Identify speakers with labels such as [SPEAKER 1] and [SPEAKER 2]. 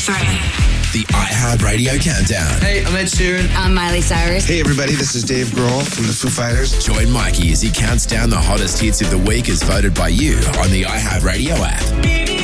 [SPEAKER 1] 3.
[SPEAKER 2] The iHeartRadio Countdown.
[SPEAKER 3] Hey, I'm Ed Sheeran.
[SPEAKER 1] I'm Miley Cyrus.
[SPEAKER 4] Hey everybody, this is Dave Grohl from the Foo Fighters.
[SPEAKER 2] Join Mikey as he counts down the hottest hits of the week as voted by you on the iHeartRadio app.